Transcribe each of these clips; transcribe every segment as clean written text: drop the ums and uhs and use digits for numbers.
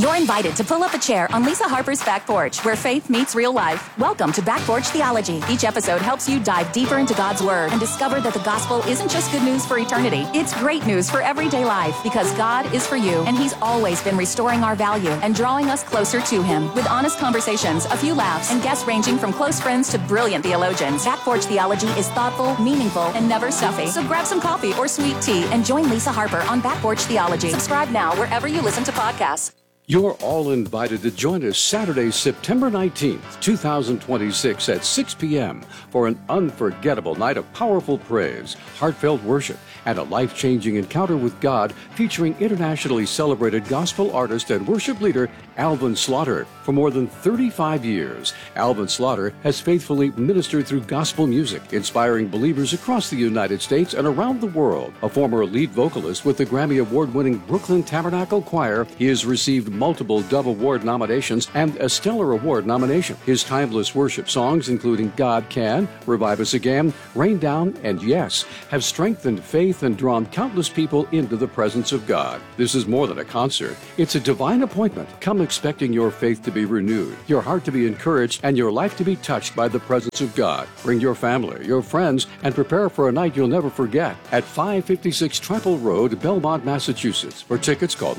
You're invited to pull up a chair on Lisa Harper's Back Porch, where faith meets real life. Welcome to Back Porch Theology. Each episode helps you dive deeper into God's Word and discover that the gospel isn't just good news for eternity. It's great news for everyday life, because God is for you, and He's always been restoring our value and drawing us closer to Him. With honest conversations, a few laughs, and guests ranging from close friends to brilliant theologians, Back Porch Theology is thoughtful, meaningful, and never stuffy. So grab some coffee or sweet tea and join Lisa Harper on Back Porch Theology. Subscribe now wherever you listen to podcasts. You're all invited to join us Saturday, September 19th, 2026 at 6 p.m. for an unforgettable night of powerful praise, heartfelt worship, and a life-changing encounter with God featuring internationally celebrated gospel artist and worship leader Alvin Slaughter. For more than 35 years, Alvin Slaughter has faithfully ministered through gospel music, inspiring believers across the United States and around the world. A former lead vocalist with the Grammy Award-winning Brooklyn Tabernacle Choir, he has received multiple Dove Award nominations and a Stellar Award nomination. His timeless worship songs, including God Can, Revive Us Again, Rain Down, and Yes, have strengthened faith and drawn countless people into the presence of God. This is more than a concert. It's a divine appointment. Come expecting your faith to be renewed, your heart to be encouraged, and your life to be touched by the presence of God. Bring your family, your friends, and prepare for a night you'll never forget at 556 Trample Road, Belmont, Massachusetts. For tickets, call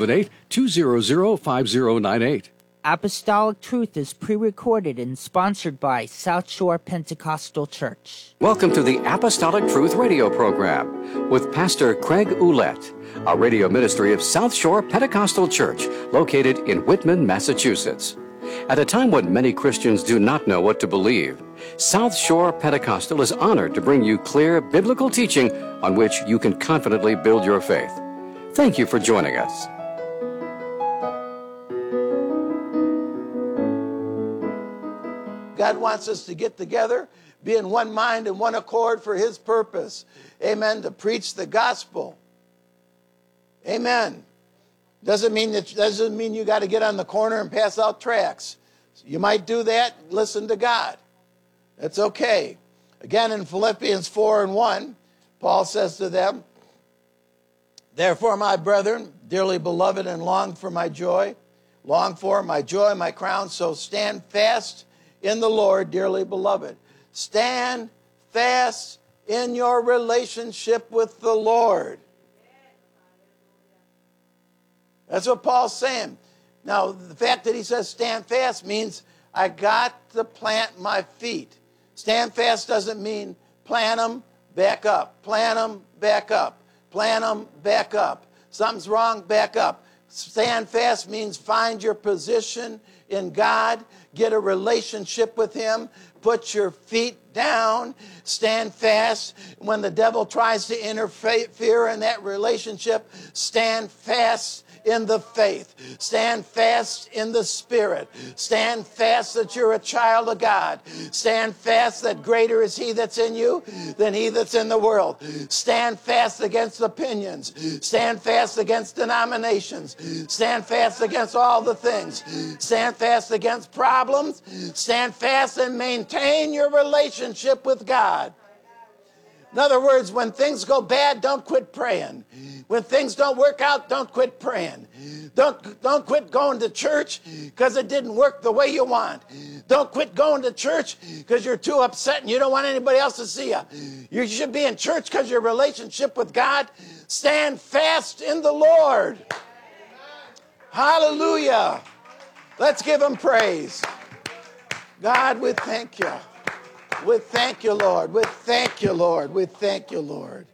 978-200-5098. Apostolic Truth is pre-recorded and sponsored by South Shore Pentecostal Church. Welcome to the Apostolic Truth radio program with Pastor Craig Ouellette, a radio ministry of South Shore Pentecostal Church located in Whitman, Massachusetts. At a time when many Christians do not know what to believe, South Shore Pentecostal is honored to bring you clear biblical teaching on which you can confidently build your faith. Thank you for joining us. God wants us to get together, be in one mind and one accord for His purpose. Amen. To preach the gospel. Amen. Doesn't mean you got to get on the corner and pass out tracts. You might do that. Listen to God. That's okay. Again, in Philippians 4:1, Paul says to them, "Therefore, my brethren, dearly beloved and long for my joy, my crown, so stand fast in the Lord, dearly beloved." Stand fast in your relationship with the Lord. That's what Paul's saying. Now, the fact that he says stand fast means I got to plant my feet. Stand fast doesn't mean plant them, back up. Plant them, back up. Plant them, back up. Something's wrong, back up. Stand fast means find your position in God, get a relationship with Him, put your feet down, stand fast. When the devil tries to interfere in that relationship, stand fast in the faith. Stand fast in the Spirit. Stand fast that you're a child of God. Stand fast that greater is He that's in you than he that's in the world. Stand fast against opinions. Stand fast against denominations. Stand fast against all the things. Stand fast against problems. Stand fast and maintain your relationship with God. In other words, when things go bad, don't quit praying. When things don't work out, don't quit praying. Don't quit going to church because it didn't work the way you want. Don't quit going to church because you're too upset and you don't want anybody else to see you. You should be in church because your relationship with God. Stand fast in the Lord. Hallelujah. Let's give Him praise. God, we thank You. We thank You, Lord. We thank You, Lord. We thank You, Lord.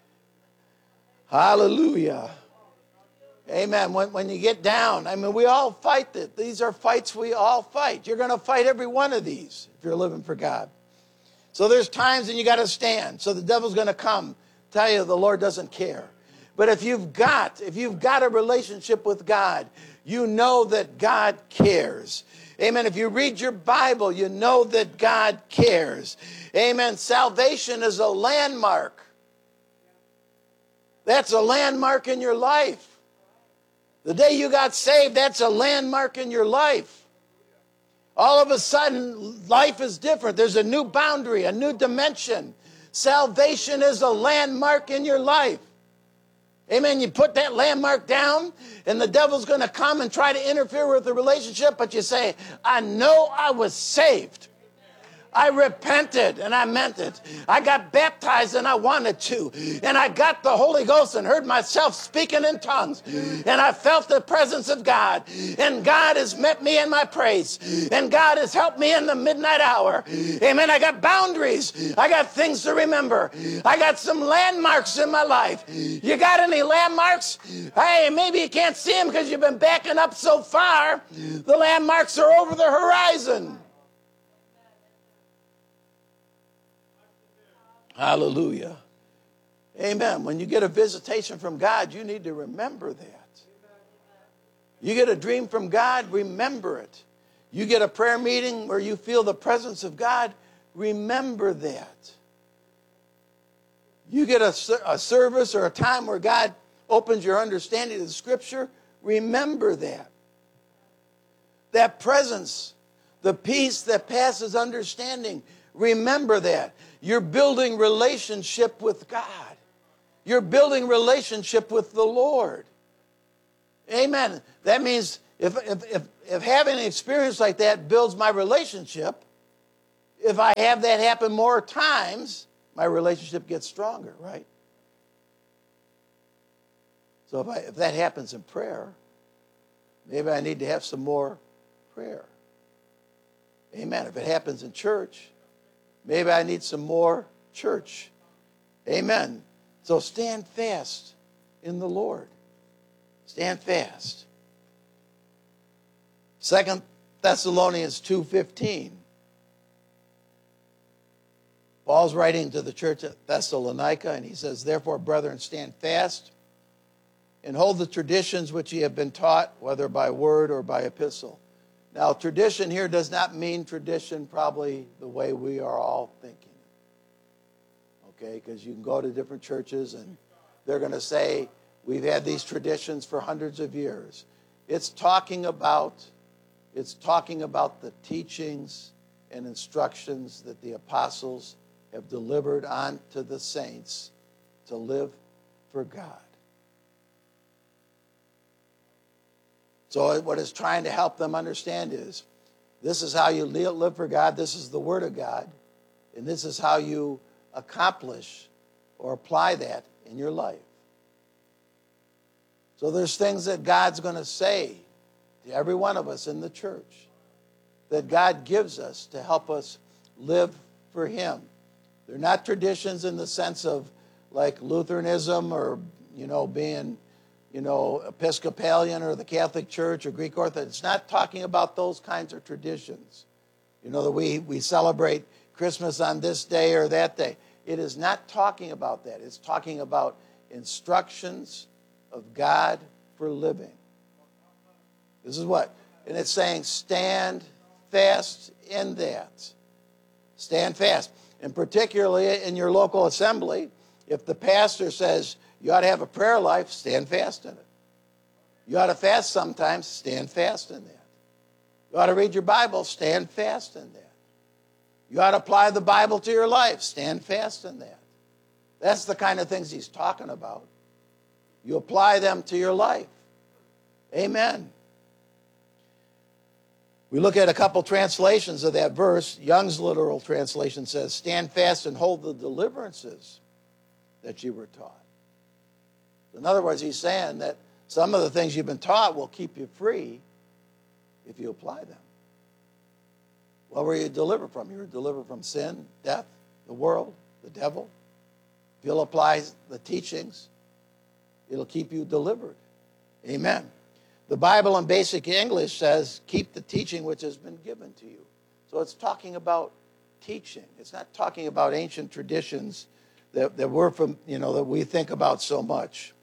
Hallelujah. Amen. When you get down, I mean, we all fight it. These are fights we all fight. You're going to fight every one of these if you're living for God. So there's times when you got to stand. So the devil's going to come, tell you the Lord doesn't care. But if you've got a relationship with God, you know that God cares. Amen. If you read your Bible, you know that God cares. Amen. Salvation is a landmark. That's a landmark in your life. The day you got saved, that's a landmark in your life. All of a sudden, life is different. There's a new boundary, a new dimension. Salvation is a landmark in your life. Amen. You put that landmark down, and the devil's going to come and try to interfere with the relationship, but you say, I know I was saved. I repented and I meant it. I got baptized and I wanted to. And I got the Holy Ghost and heard myself speaking in tongues. And I felt the presence of God. And God has met me in my praise. And God has helped me in the midnight hour. Amen. I got boundaries. I got things to remember. I got some landmarks in my life. You got any landmarks? Hey, maybe you can't see them because you've been backing up so far. The landmarks are over the horizon. Hallelujah. Amen. When you get a visitation from God, you need to remember that. You get a dream from God, remember it. You get a prayer meeting where you feel the presence of God, remember that. You get a service or a time where God opens your understanding of the Scripture, remember that. That presence, the peace that passes understanding, remember that. You're building relationship with God. You're building relationship with the Lord. Amen. That means if having an experience like that builds my relationship, if I have that happen more times, my relationship gets stronger, right? So if that happens in prayer, maybe I need to have some more prayer. Amen. If it happens in church, maybe I need some more church. Amen. So stand fast in the Lord. Stand fast. 2 Thessalonians 2:15. Paul's writing to the church at Thessalonica, and he says, therefore, brethren, stand fast and hold the traditions which ye have been taught, whether by word or by epistle. Now, tradition here does not mean tradition probably the way we are all thinking. Okay, because you can go to different churches and they're going to say, we've had these traditions for hundreds of years. It's talking about the teachings and instructions that the apostles have delivered on to the saints to live for God. So what it's trying to help them understand is, this is how you live for God, this is the Word of God, and this is how you accomplish or apply that in your life. So there's things that God's going to say to every one of us in the church that God gives us to help us live for Him. They're not traditions in the sense of like Lutheranism or, being Episcopalian or the Catholic Church or Greek Orthodox. It's not talking about those kinds of traditions. That we celebrate Christmas on this day or that day. It is not talking about that. It's talking about instructions of God for living. This is what? And it's saying stand fast in that. Stand fast. And particularly in your local assembly, if the pastor says, you ought to have a prayer life, stand fast in it. You ought to fast sometimes, stand fast in that. You ought to read your Bible, stand fast in that. You ought to apply the Bible to your life, stand fast in that. That's the kind of things he's talking about. You apply them to your life. Amen. We look at a couple translations of that verse. Young's literal translation says, stand fast and hold the deliverances that you were taught. In other words, he's saying that some of the things you've been taught will keep you free if you apply them. What were you delivered from? You were delivered from sin, death, the world, the devil. If you'll apply the teachings, it'll keep you delivered. Amen. The Bible in basic English says, keep the teaching which has been given to you. So it's talking about teaching. It's not talking about ancient traditions that we're from, that we think about so much.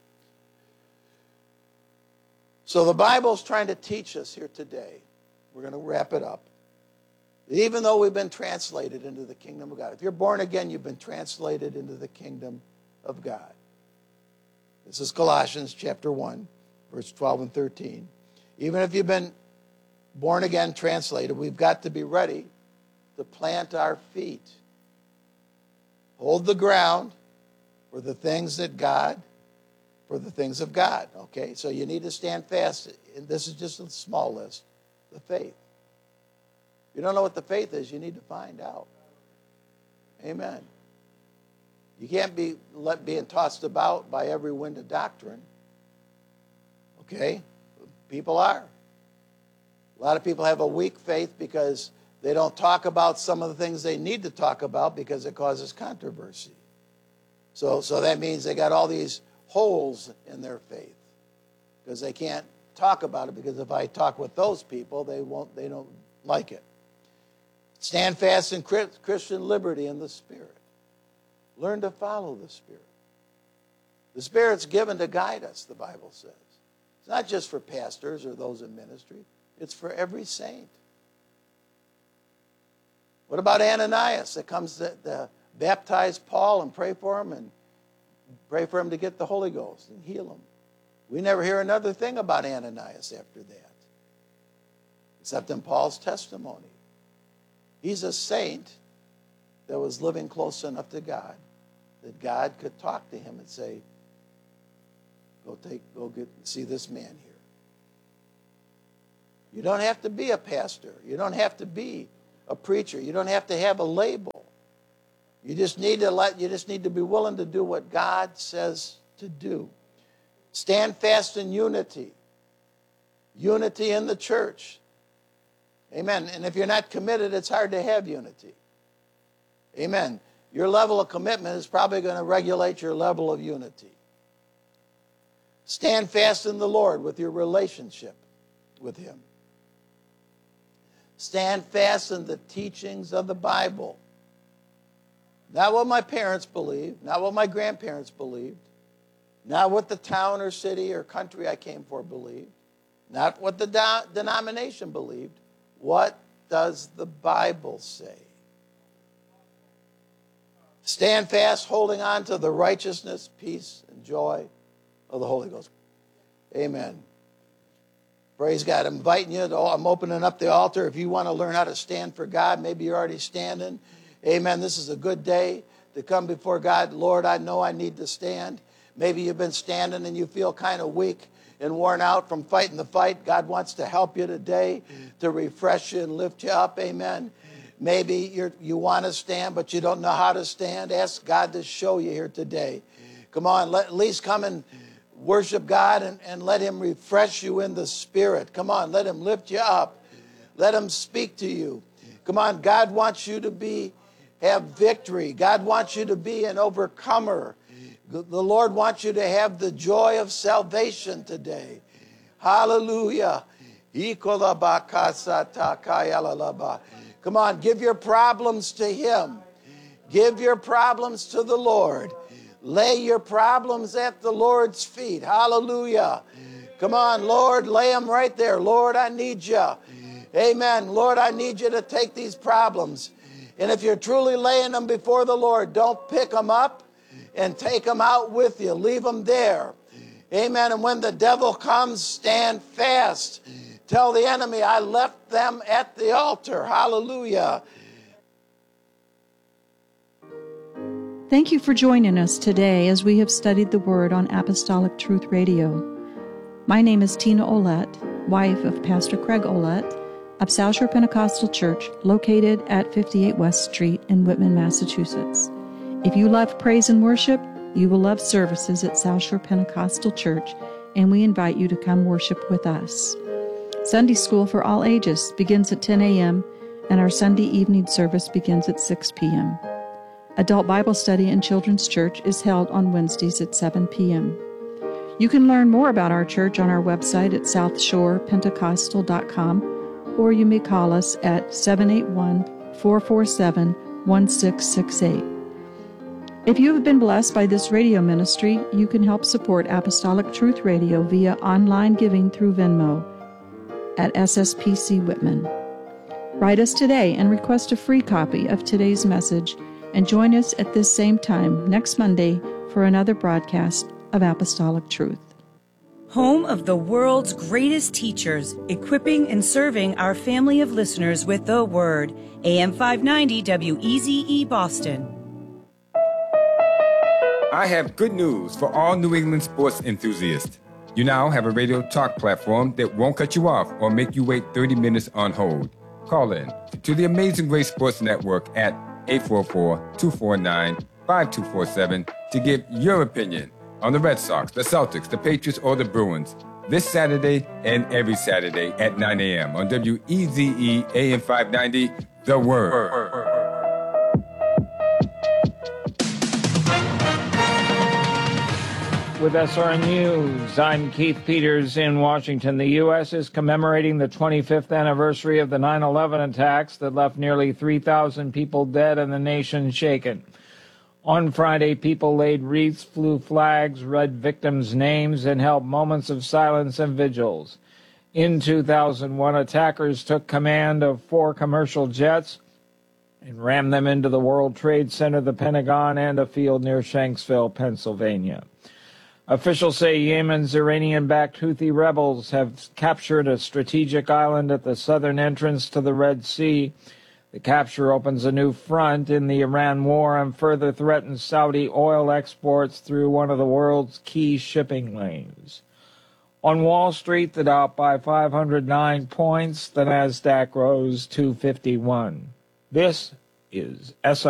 So the Bible's trying to teach us here today. We're going to wrap it up. Even though we've been translated into the kingdom of God. If you're born again, you've been translated into the kingdom of God. This is Colossians chapter 1, verse 12 and 13. Even if you've been born again, translated, we've got to be ready to plant our feet. Hold the ground for the things that God for the things of God. Okay, so you need to stand fast. And this is just a small list. The faith. If you don't know what the faith is, you need to find out. Amen. You can't be being tossed about by every wind of doctrine. Okay? People are. A lot of people have a weak faith because they don't talk about some of the things they need to talk about because it causes controversy. So that means they got all these holes in their faith because they can't talk about it, because if I talk with those people, they don't like it. Stand fast in Christian liberty in the Spirit. Learn to follow the Spirit. The Spirit's given to guide us, the Bible says. It's not just for pastors or those in ministry. It's for every saint. What about Ananias that comes to baptize Paul and pray for him to get the Holy Ghost and heal him? We never hear another thing about Ananias after that, except in Paul's testimony. He's a saint that was living close enough to God that God could talk to him and say, see this man here. You don't have to be a pastor. You don't have to be a preacher. You don't have to have a label. You just need to be willing to do what God says to do. Stand fast in unity. Unity in the church. Amen. And if you're not committed, it's hard to have unity. Amen. Your level of commitment is probably going to regulate your level of unity. Stand fast in the Lord with your relationship with Him. Stand fast in the teachings of the Bible. Not what my parents believed, not what my grandparents believed, not what the town or city or country I came for believed, not what the denomination believed. What does the Bible say? Stand fast, holding on to the righteousness, peace, and joy of the Holy Ghost. Amen. Praise God. I'm inviting you. I'm opening up the altar. If you want to learn how to stand for God, maybe you're already standing. Amen. This is a good day to come before God. Lord, I know I need to stand. Maybe you've been standing and you feel kind of weak and worn out from fighting the fight. God wants to help you today to refresh you and lift you up. Amen. Maybe you want to stand, but you don't know how to stand. Ask God to show you here today. Come on, at least come and worship God and let Him refresh you in the Spirit. Come on, let Him lift you up. Let Him speak to you. Come on, God wants you to have victory. God wants you to be an overcomer. The Lord wants you to have the joy of salvation today. Hallelujah. Come on, give your problems to Him. Give your problems to the Lord. Lay your problems at the Lord's feet. Hallelujah. Come on, Lord, lay them right there. Lord, I need you. Amen. Lord, I need you to take these problems. And if you're truly laying them before the Lord, don't pick them up and take them out with you. Leave them there. Amen. And when the devil comes, stand fast. Tell the enemy, I left them at the altar. Hallelujah. Thank you for joining us today as we have studied the Word on Apostolic Truth Radio. My name is Tina Ouellette, wife of Pastor Craig Ouellette of South Shore Pentecostal Church, located at 58 West Street in Whitman, Massachusetts. If you love praise and worship, you will love services at South Shore Pentecostal Church, and we invite you to come worship with us. Sunday school for all ages begins at 10 a.m., and our Sunday evening service begins at 6 p.m. Adult Bible study in Children's Church is held on Wednesdays at 7 p.m. You can learn more about our church on our website at southshorepentecostal.com, or you may call us at 781-447-1668. If you have been blessed by this radio ministry, you can help support Apostolic Truth Radio via online giving through Venmo at SSPC Whitman. Write us today and request a free copy of today's message, and join us at this same time next Monday for another broadcast of Apostolic Truth. Home of the world's greatest teachers, equipping and serving our family of listeners with the Word. AM 590 WEZE Boston. I have good news for all New England sports enthusiasts. You now have a radio talk platform that won't cut you off or make you wait 30 minutes on hold. Call in to the Amazing Grace Sports Network at 844-249-5247 to give your opinion on the Red Sox, the Celtics, the Patriots, or the Bruins. This Saturday and every Saturday at 9 a.m. on WEZE AM 590, The Word. With SRN News, I'm Keith Peters in Washington. The U.S. is commemorating the 25th anniversary of the 9/11 attacks that left nearly 3,000 people dead and the nation shaken. On Friday, people laid wreaths, flew flags, read victims' names, and held moments of silence and vigils. In 2001, attackers took command of 4 commercial jets and rammed them into the World Trade Center, the Pentagon, and a field near Shanksville, Pennsylvania. Officials say Yemen's Iranian-backed Houthi rebels have captured a strategic island at the southern entrance to the Red Sea. The capture opens a new front in the Iran war and further threatens Saudi oil exports through one of the world's key shipping lanes. On Wall Street, the Dow up by 509 points. The Nasdaq rose 251. This is SR.